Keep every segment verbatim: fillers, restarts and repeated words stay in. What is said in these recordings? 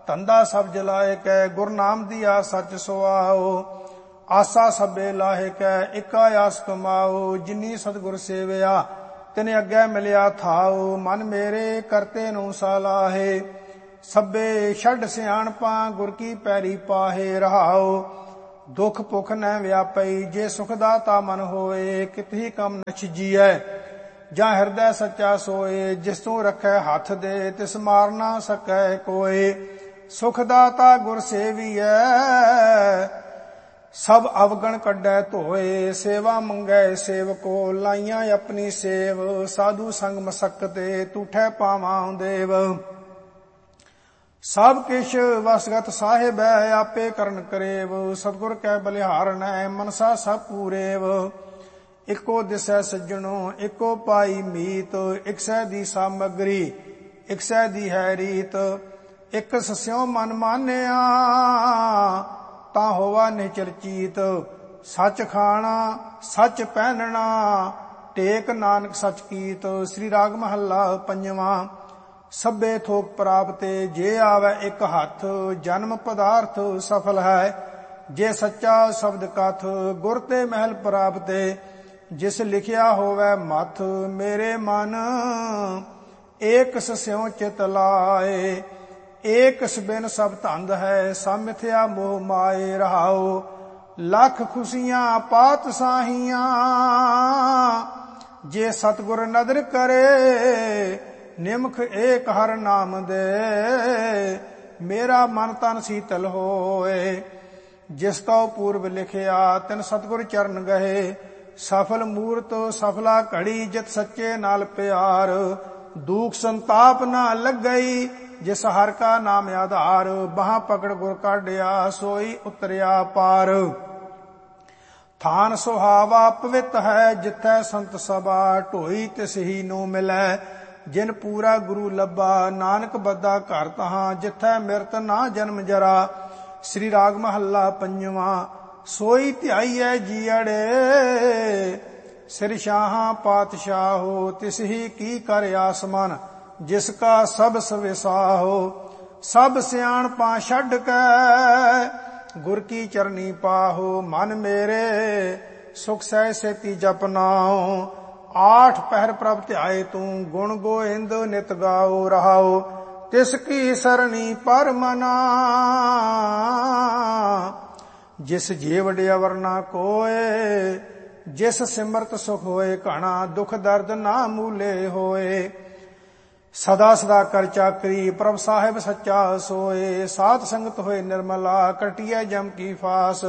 ਧੰਦਾ ਸਭ ਜਲਾਏ ਕੈ, ਗੁਰ ਨਾਮ ਦੀਆ ਸੱਚ ਸੁਆਓ। ਆਸਾ ਸਭੇ ਲਾਹੇ ਕੈ, ਇਕਾ ਆਸ ਕਮਾਓ। ਜਿਨੀ ਸਤਿਗੁਰ ਸੇਵਿਆ ਤਿਨ ਅੱਗੇ ਮਿਲਿਆ ਥਾਓ। ਮਨ ਮੇਰੇ ਕਰਤੇ ਨੂੰ ਸਲਾਹੇ, ਸਭੇ ਛੱਡ ਸਿਆਣਪਾਂ ਗੁਰ ਕੀ ਪੈਰੀ ਪਾਹੇ। ਰਹਾਓ ਦੁਖ ਭੁਖ ਨ ਵਿਆਪਈ, ਜੇ ਸੁਖ ਦਾਤਾ ਮਨ ਹੋਏ। ਕਿਤਹੀ ਕਮ ਨ ਛਿਜੀਐ, ਜਾਂ ਹਿਰਦੈ ਸੱਚਾ ਸੋਏ। ਜਿਸ ਤੂੰ ਰੱਖੈ ਹੱਥ ਦੇ, ਤਿਸ ਮਾਰ ਨਾ ਸਕੈ ਕੋਏ। ਸੁਖ ਦਾਤਾ ਗੁਰ ਸੇਵੀਐ, ਸਭ ਅਵਗਣ ਕੱਢੈ ਧੋਏ। ਸੇਵਾ ਮੰਗੈ ਸੇਵਕੋ, ਲਾਈਆਂ ਆਪਣੀ ਸੇਵ। ਸਾਧੂ ਸੰਗ ਮਸਕਤੇ, ਤੂਠੈ ਪਾਵਾਂ ਦੇਵ। ਸਭ ਕਿਛ ਵਸਗਤ ਸਾਹਿਬੈ, ਆਪੇ ਕਰਨ ਕਰੇਵ। ਸਤਿਗੁਰ ਕੈ ਬਲਿਹਾਰਣੈ, ਮਨਸਾ ਸਭ ਪੂਰੇਵ। ਇੱਕੋ ਦਿਸੈ ਸੱਜਣੋ, ਇੱਕੋ ਪਾਈ ਮੀਤ। ਇਕ ਸੈ ਦੀ ਸਾਮਗਰੀ, ਇਕ ਸੈ ਦੀ ਹੈ ਰੀਤ। ਇਕ ਸਸਿਓ ਮਨ ਮਾਨਿਆ, ਤਾਂ ਹੋਵਾ ਨਿਚਲ ਚੀਤ। ਸੱਚ ਖਾਣਾ ਸੱਚ ਪਹਿਨਣਾ, ਟੇਕ ਨਾਨਕ ਸੱਚ ਕੀਤ। ਸ੍ਰੀ ਰਾਗ ਮਹੱਲਾ ਪੰਜਵਾਂ। ਸਭੇ ਥੋਕ ਪ੍ਰਾਪਤੇ, ਜੇ ਆਵੈ ਇੱਕ ਹੱਥ। ਜਨਮ ਪਦਾਰਥ ਸਫਲ ਹੈ, ਜੇ ਸੱਚਾ ਸ਼ਬਦ ਕਥ। ਗੁਰ ਤੇ ਮਹਿਲ ਪ੍ਰਾਪਤੇ, ਜਿਸ ਲਿਖਿਆ ਹੋਵੈ ਮਥ। ਮੇਰੇ ਮਨ ਏਕ ਸਿਉ ਚਿਤ ਲਾਏ, ਏਕ ਬਿਨ ਸਭ ਧੰਦ ਹੈ। ਸਭ ਮਿਥਿਆ ਮੋਹ ਮਾਏ। ਰਹਾਓ ਲੱਖ ਖੁਸ਼ੀਆਂ ਪਾਤ ਸਾਹੀਆਂ, ਜੇ ਸਤਿਗੁਰ ਨਦਰ ਕਰੇ। ਨਿਮਖ ਏਕ ਹਰ ਨਾਮ ਦੇ, ਮੇਰਾ ਮਨ ਤਨ ਸੀਤਲ ਹੋਏ। ਜਿਸ ਤਉ ਪੂਰਬ ਲਿਖਿਆ, ਤਿਨ ਸਤਿਗੁਰ ਚਰਨ ਗਏ। ਸਫਲ ਮੂਰਤ ਸਫਲਾ ਘੜੀ, ਜਿਤ ਸੱਚੇ ਨਾਲ ਪਿਆਰ। ਦੁਖ ਸੰਤਾਪ ਨਾ ਲੱਗਈ, ਜਿਸ ਹਰ ਕਾ ਨਾਮ ਆਧਾਰ। ਬਾਹਾਂ ਪਕੜ ਗੁਰ ਕਾਢਿਆ, ਸੋਈ ਉਤਰਿਆ ਪਾਰ। ਥਾਨ ਸੁਹਾਵਾ ਪਵਿੱਤ ਹੈ, ਜਿਥੈ ਸੰਤ ਸਭਾ। ਢੋਈ ਤਿਸ ਹੀ ਨੂੰ ਮਿਲੈ, ਜਿਨ ਪੂਰਾ ਗੁਰੂ ਲੱਭਾ। ਨਾਨਕ ਬੱਧਾ ਘਰ ਤਹਾਂ, ਜਿਥੈ ਮਿਰਤ ਨਾ ਜਨਮ ਜਰਾ। ਸ੍ਰੀ ਰਾਗ ਮਹੱਲਾ ਪੰਜਵਾਂ। ਸੋਈ ਧਿਆਈਐ ਜੀਅੜੇ, ਸਿਰ ਸ਼ਾਹਾਂ ਪਾਤਸ਼ਾਹੋ। ਤਿਸ ਹੀ ਕੀ ਕਰ ਆਸਮਨ, ਜਿਸ ਕਾ ਸਭ ਸਵਿਸਾਹੋ। ਸਭ ਸਿਆਣਪਾਂ ਛੱਡ ਕੈ, ਗੁਰ ਕੀ ਚਰਨੀ ਪਾਹੋ। ਮਨ ਮੇਰੇ ਸੁਖ ਸਹਿ ਸੇਤੀ ਜਪਨਾਓ। ਆਠ ਪਹਿਰ ਪ੍ਰਭ ਧਿਆਏ ਤੂੰ, ਗੁਣ ਗੋਇੰਦ ਨਿਤ ਗਾਓ। ਰਹਾਓ ਤਿਸ ਕੀ ਸਰਣੀ ਪਰ ਮਨਾ, ਜਿਸ ਜੀਵ ਅਵਰ ਨਾ ਕੋਏ। ਜਿਸ ਸਿਮਰਤ ਸੁਖ ਹੋਏ ਘਣਾ, ਦੁਖ ਦਰਦ ਨਾ ਮੂਲੇ ਹੋਏ। ਸਦਾ ਸਦਾ ਕਰ ਚਾਕਰੀ, ਪ੍ਰਭ ਸਾਹਿਬ ਸੱਚਾ ਸੋਏ। ਸਾਧ ਸੰਗਤ ਹੋਏ ਨਿਰਮਲਾ, ਕਟਿਐ ਜਮ ਕੀ ਫਾਸ।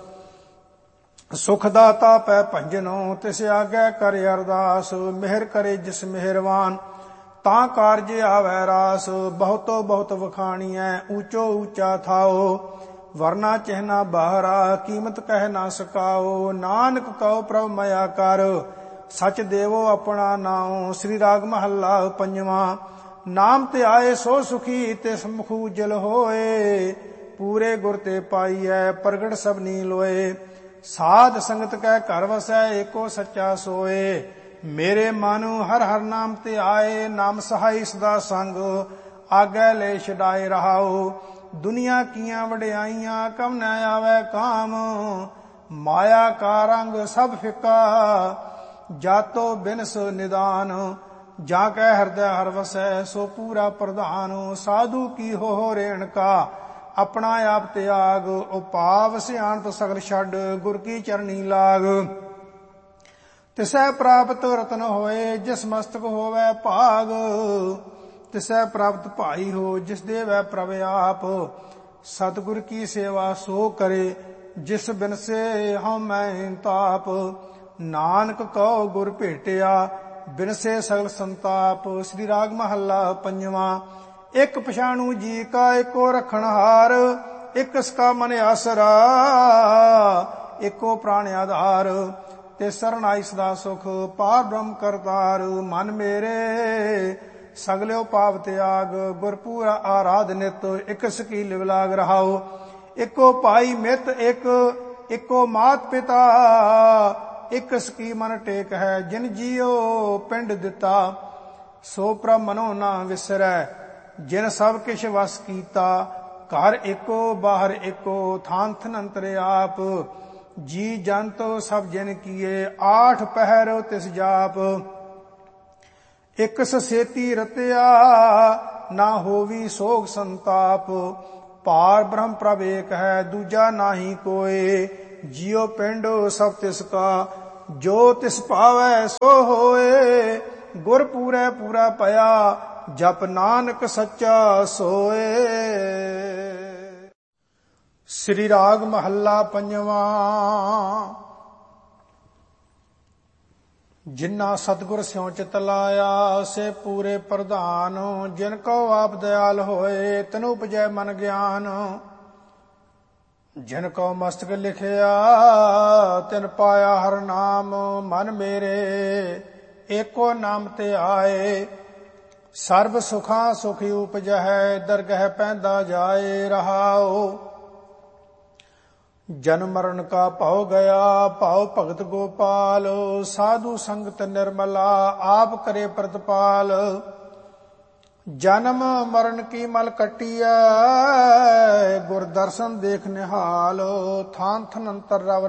ਸੁਖ ਦਾਤਾ ਪੈ ਭੰਜਨੋ, ਤਿਸ ਆਗੇ ਕਰ ਅਰਦਾਸ। ਮਿਹਰ ਕਰੇ ਜਿਸ ਮਿਹਰਵਾਨ, ਤਾਂ ਕਾਰਜ ਆਵੈ ਰਾਸ। ਬਹੁਤੋ ਬਹੁਤ ਵਖਾਣੀਐ, ਊਚੋ ਊਚਾ ਥਾਓ। ਵਰਨਾ ਚਿਹਨਾ ਬਾਹਰਾ, ਕੀਮਤ ਕਹਿ ਨਾ ਸਕਾਓ। ਨਾਨਕ ਕਉ ਪ੍ਰਭ ਮਇਆ ਕਰ, ਸਚ ਦੇਵੋ ਆਪਣਾ ਨਾਉ। ਸ੍ਰੀ ਰਾਗ ਮਹੱਲਾ ਪੰਜਵਾਂ। ਨਾਮ ਤੇ ਆਏ ਸੋ ਸੁਖੀ, ਤਿਸ ਮੁਖ ਉਜਲ ਹੋਏ। ਪੂਰੇ ਗੁਰ ਤੇ ਪਾਈਐ, ਪ੍ਰਗਟ ਸਭਨੀ ਲੋਏ। ਸਾਧ ਸੰਗਤ ਕੈ ਘਰ ਵਸੈ, ਏਕੋ ਸੱਚਾ ਸੋਏ। ਮੇਰੇ ਮਨ ਹਰ ਹਰ ਨਾਮ ਤੇ ਆਏ, ਨਾਮ ਸਹਾਈ ਸਦਾ ਸੰਗ। ਆਗੇ ਲੈ ਛਡਾਏ। ਰਹਾਓ ਦੁਨੀਆ ਕੀਆਂ ਵਡਿਆਈਆਂ, ਕਮ ਨ ਆਵੈ ਕਾਮ। ਮਾਇਆ ਕਾ ਰੰਗ ਸਭ ਫਿੱਕਾ, ਜਾਤੋ ਬਿਨਸ ਨਿਦਾਨ। ਜਾਂ ਕੈ ਹਿਰਦੈ ਹਰ ਵਸੈ, ਸੋ ਪੂਰਾ ਪ੍ਰਧਾਨ। ਸਾਧੂ ਕੀ ਹੋ ਰੇਣ ਕਾ, ਆਪਣਾ ਆਪ ਤਿਆਗ। ਉਪਾਵ ਸਿਆਣਤ ਸਗਲ ਛੱਡ, ਗੁਰ ਕੀ ਚਰਨੀ ਲਾਗ। ਤਿਸੈ ਪ੍ਰਾਪਤ ਰਤਨ ਹੋਏ, ਜਿਸ ਮਸਤਕ ਹੋਵੈ ਭਾਗ। ਤਿਸੈ ਪ੍ਰਾਪਤ ਭਾਈ ਹੋ, ਜਿਸ ਦੇਵੈ ਪ੍ਰਭ ਆਪ। ਸਤਿਗੁਰ ਕੀ ਸੇਵਾ ਸੋ ਕਰੇ, ਜਿਸ ਬਿਨਸੇ ਹਉਮੈ ਤਾਪ। ਨਾਨਕ ਕਉ ਗੁਰ ਭੇਟਿਆ, ਬਿਨਸੇ ਸਗਲ ਸੰਤਾਪ। ਸ੍ਰੀ ਰਾਗ ਮਹੱਲਾ ਪੰਜਵਾਂ। ਇੱਕ ਪਛਾਣੂ ਜੀ ਕਾ, ਏਕੋ ਰਖਣਹਾਰ। ਇੱਕ ਸਕਾ ਮਨ ਆਸਰਾ, ਏਕੋ ਪ੍ਰਾਣ ਆਧਾਰ। ਤੇ ਸਰਣ ਆਈ ਸਦਾ ਸੁਖ, ਪਾਰ ਬ੍ਰਹਮ ਕਰਤਾਰ। ਮਨ ਮੇਰੇ ਸਗਲਿਓ ਪਾਪ ਤਿਆਗ, ਗੁਰਪੂਰਾ ਆਰਾਧ ਨਿਤ। ਇੱਕ ਸਕੀ ਲਿਵ ਲਾਗ। ਰਹਾਓ ਇੱਕੋ ਭਾਈ ਮਿਤ ਇੱਕ, ਇੱਕੋ ਮਾਤ ਪਿਤਾ। ਇੱਕ ਸਕੀ ਮਨ ਟੇਕ ਹੈ, ਜਿਨ ਜੀਓ ਪਿੰਡ ਦਿੱਤਾ। ਸੋ ਪ੍ਰਭ ਮਨੋ ਨਾ ਵਿਸਰੈ, ਜਿਨ ਸਭ ਕਿਛ ਵਸ ਕੀਤਾ। ਘਰ ਏਕੋ ਬਾਹਰ ਏਕੋ ਥਾਨ ਥਨ ਅੰਤਰ ਆਪ। ਜੀ ਜੰਤ ਸਭ ਜਿਨ ਕੀਏ ਆਠ ਪਹਿਰ ਤਿਸ ਜਾਪ। ਇਕ ਸਸੇਤੀ ਰਤਿਆ ਨਾ ਹੋਵੀ ਸੋਗ ਸੰਤਾਪ। ਭਾਰ ਬ੍ਰਹਮ ਪ੍ਰਭ ਏਕ ਹੈ ਦੂਜਾ ਨਾਹੀ ਕੋਏ। ਜਿਉ ਪਿੰਡ ਸਭ ਤਿਸ ਕਾ ਜੋ ਤਿਸ ਭਾਵੈ ਸੋ ਹੋਏ। ਗੁਰ ਪੂਰੈ ਪੂਰਾ ਭਇਆ ਜਪ ਨਾਨਕ ਸੱਚਾ ਸੋਏ। ਸ੍ਰੀ ਰਾਗ ਮਹੱਲਾ ਪੰਜਵਾਂ। ਜਿਨ੍ਹਾਂ ਸਤਿਗੁਰ ਸਿਉ ਚਿਤ ਲਾਇਆ ਸੇ ਪੂਰੇ ਪ੍ਰਧਾਨ। ਜਿਨ ਕੋ ਆਪ ਦਇਆਲ ਹੋਏ ਤਿਨ ਉਪਜੈ ਮਨ ਗਿਆਨ। ਜਿਨ ਕੋ ਮਸਤਕ ਲਿਖਿਆ ਤਿਨ ਪਾਇਆ ਹਰ ਨਾਮ। ਮਨ ਮੇਰੇ ਏਕੋ ਨਾਮ ਤੇ ਆਏ। ਸਰਬ ਸੁਖਾਂ ਸੁਖ ਉਪਜਹਿ ਦਰਗਹਿ ਪੈਂਦਾ ਜਾਏ। ਰਹਾਉ ਜਨਮ ਮਰਨ ਕਾ ਭਉ ਗਿਆ ਭਉ ਭਗਤ ਗੋਪਾਲ। ਸਾਧੂ ਸੰਗਤ ਨਿਰਮਲਾ ਆਪ ਕਰੇ ਪ੍ਰਤਪਾਲ। ਜਨਮ ਮਰਨ ਕੀ ਮਲ ਕੱਟੀਐ ਗੁਰ ਦਰਸ਼ਨ ਦੇਖ ਨਿਹਾਲ। ਥਾਨ ਥਨ ਅੰਤਰ ਰਵ